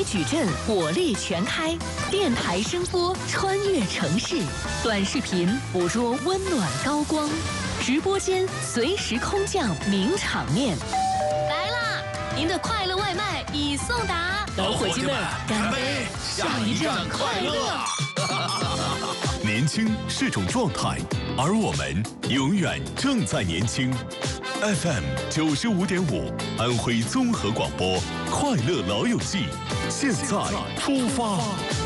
矩阵，火力全开，电台声波穿越城市，短视频捕捉温暖高光，直播间随时空降名场面。来啦，您的快乐外卖已送达，老伙计们，干杯！下一站快乐。 年轻是种状态，而我们永远正在年轻。FM 95.5，安徽综合广播，快乐老友记，现在出发。